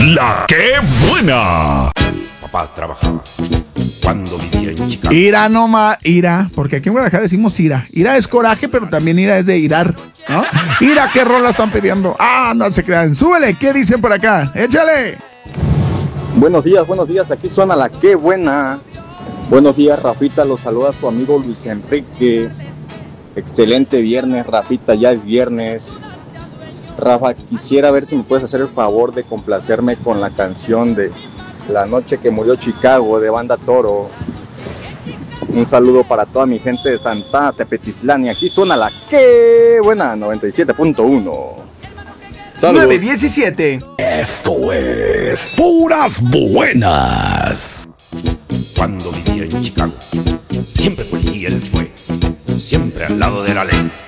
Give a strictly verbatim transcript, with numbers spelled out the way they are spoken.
La que buena. Papá trabajaba cuando vivía en Chicago. Ira nomás, ira, porque aquí en Guadalajara decimos ira. Ira es coraje, pero también ira es de irar, ¿no? Ira, ¿qué rola están pidiendo? Ah, no se crean. Súbele, ¿qué dicen por acá? Échale. Buenos días, buenos días. Aquí suena la que buena. Buenos días, Rafita. Los saluda su amigo Luis Enrique. Excelente viernes, Rafita. Ya es viernes. Rafa, quisiera ver si me puedes hacer el favor de complacerme con la canción de La noche que murió Chicago de Banda Toro. Un saludo para toda mi gente de Santa Tepetitlán. Y aquí suena la que buena noventa y siete punto uno. nueve diecisiete. Esto es Puras Buenas. Cuando vivía en Chicago, siempre policía él fue, siempre al lado de la ley.